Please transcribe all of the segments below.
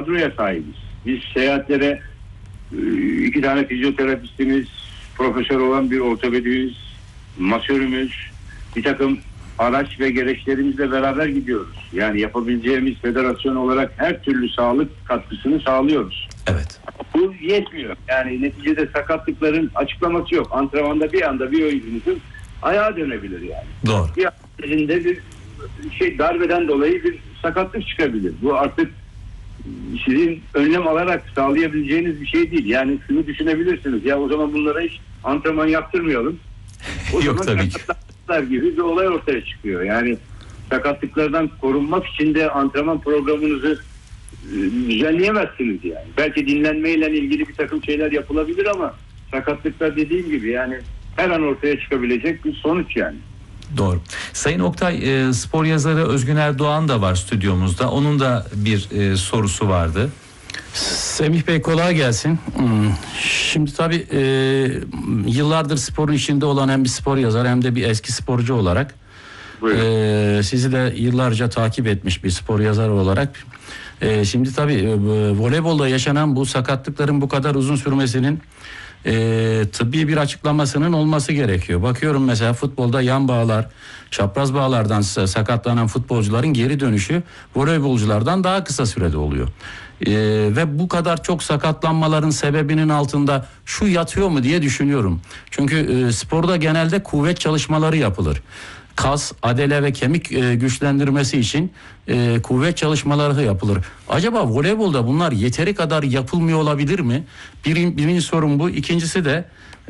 kadroya sahibiz. Biz seyahatlere 2 tane fizyoterapistimiz, profesör olan bir ortopedimiz, masörümüz, bir takım araç ve gereçlerimizle beraber gidiyoruz. Yani yapabileceğimiz federasyon olarak her türlü sağlık katkısını sağlıyoruz. Evet. Bu yetmiyor. Yani neticede sakatlıkların açıklaması yok. Antrenmanda bir anda bir oyuncumuzun ayağı dönebilir yani. Doğru. Bir elinde bir darbeden dolayı bir sakatlık çıkabilir. Bu artık sizin önlem alarak sağlayabileceğiniz bir şey değil. Yani şunu düşünebilirsiniz. Ya o zaman bunlara hiç antrenman yaptırmayalım. O Yok zaman tabii ki. gibi bir olay ortaya çıkıyor. Yani sakatlıklardan korunmak için de antrenman programınızı düzenleyemezsiniz yani. Belki dinlenmeyle ilgili bir takım şeyler yapılabilir ama sakatlıklar dediğim gibi yani her an ortaya çıkabilecek bir sonuç yani. Doğru. Sayın Oktay, spor yazarı Özgün Erdoğan da var stüdyomuzda. Onun da bir sorusu vardı. Semih Bey kolay gelsin. Şimdi tabii yıllardır sporun içinde olan hem bir spor yazar hem de bir eski sporcu olarak sizi de yıllarca takip etmiş bir spor yazarı olarak şimdi tabii voleybolda yaşanan bu sakatlıkların bu kadar uzun sürmesinin tıbbi bir açıklamasının olması gerekiyor. Bakıyorum mesela futbolda yan bağlar, çapraz bağlardan sakatlanan futbolcuların geri dönüşü voleybolculardan daha kısa sürede oluyor. Ve bu kadar çok sakatlanmaların sebebinin altında şu yatıyor mu diye düşünüyorum. Çünkü sporda genelde kuvvet çalışmaları yapılır. Kas, adele ve kemik güçlendirmesi için kuvvet çalışmaları yapılır. Acaba voleybolda bunlar yeteri kadar yapılmıyor olabilir mi? Birinci sorun bu. İkincisi de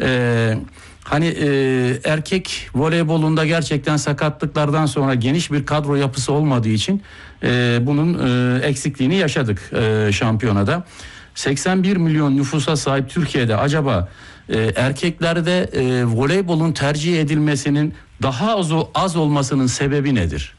erkek voleybolunda gerçekten sakatlıklardan sonra geniş bir kadro yapısı olmadığı için bunun eksikliğini yaşadık şampiyonada. 81 milyon nüfusa sahip Türkiye'de acaba erkeklerde voleybolun tercih edilmesinin daha az olmasının sebebi nedir?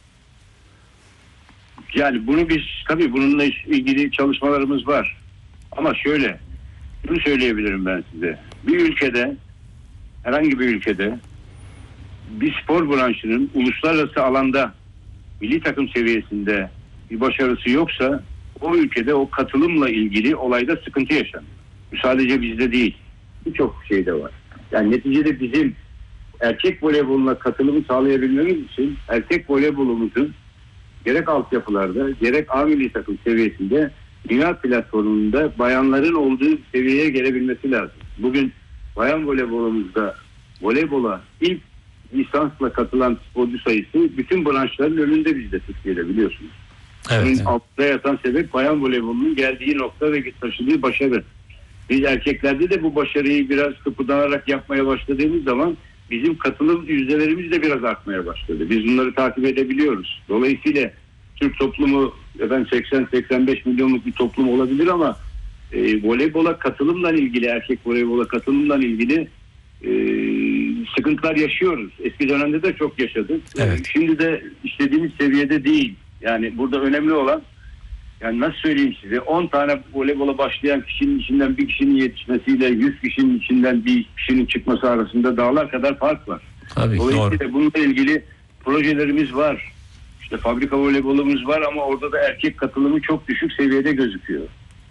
Yani bunu biz tabii bununla ilgili çalışmalarımız var. Ama şöyle, bunu söyleyebilirim ben size. Bir ülkede, herhangi bir ülkede bir spor branşının uluslararası alanda milli takım seviyesinde bir başarısı yoksa o ülkede o katılımla ilgili olayda sıkıntı yaşanıyor. Bu sadece bizde değil. Birçok şeyde var. Yani neticede bizim erkek voleyboluna katılımı sağlayabilmemiz için erkek voleybolumuzun gerek altyapılarda gerek A milli takım seviyesinde dünya platformunda bayanların olduğu seviyeye gelebilmesi lazım. Bugün bayan voleybolumuzda voleybola ilk lisansla katılan sporcu sayısı bütün branşların önünde bizde Türkiye'de biliyorsunuz. Evet. Bunun altta yatan sebep bayan voleybolunun geldiği nokta ve taşıdığı başarı. Biz erkeklerde de bu başarıyı biraz kıpırdanarak yapmaya başladığımız zaman bizim katılım yüzdelerimiz de biraz artmaya başladı. Biz bunları takip edebiliyoruz. Dolayısıyla Türk toplumu 80-85 milyonluk bir toplum olabilir ama voleybola katılımla ilgili, erkek voleybola katılımla ilgili sıkıntılar yaşıyoruz. Eski dönemde de çok yaşadık. Evet. Şimdi de istediğimiz seviyede değil. Yani burada önemli olan, yani nasıl söyleyeyim size, 10 tane voleybola başlayan kişinin içinden bir kişinin yetişmesiyle 100 kişinin içinden bir kişinin çıkması arasında dağlar kadar fark var. Tabii, dolayısıyla doğru. bununla ilgili projelerimiz var. İşte fabrika voleybolumuz var ama orada da erkek katılımı çok düşük seviyede gözüküyor.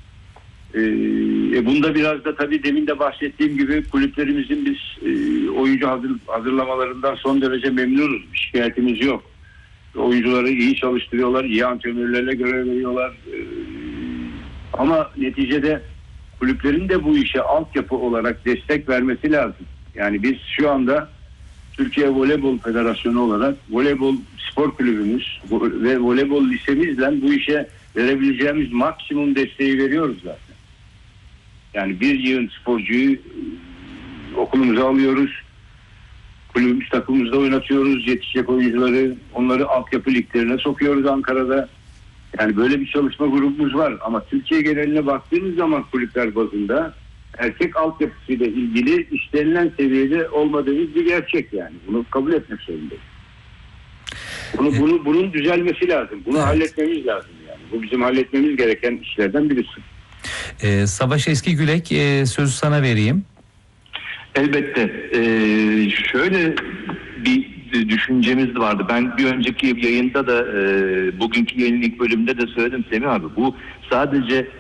Bunda biraz da tabii demin de bahsettiğim gibi kulüplerimizin biz oyuncu hazırlamalarından son derece memnunuz. Bir şikayetimiz yok. Oyuncuları iyi çalıştırıyorlar, iyi antrenörlerle görev veriyorlar. Ama neticede kulüplerin de bu işe altyapı olarak destek vermesi lazım. Yani biz şu anda Türkiye Voleybol Federasyonu olarak voleybol spor kulübümüz ve voleybol lisemizle bu işe verebileceğimiz maksimum desteği veriyoruz zaten. Yani bir yığın sporcuyu okulumuza alıyoruz. Kulübümüz takımımızda oynatıyoruz. Yetişecek oyuncuları, onları altyapı liglerine sokuyoruz Ankara'da. Yani böyle bir çalışma grubumuz var. Ama Türkiye geneline baktığımız zaman kulüpler bazında erkek altyapısıyla ilgili istenilen seviyede olmadığımız bir gerçek yani. Bunu kabul etmek zorundayız. Bunun düzelmesi lazım. Bunu halletmemiz lazım yani. Bu bizim halletmemiz gereken işlerden birisi. Savaş Eskigülek, sözü sana vereyim. Elbette. Şöyle bir düşüncemiz vardı. Ben bir önceki yayında da bugünkü yayının ilk bölümünde de söyledim Semih abi. Bu sadece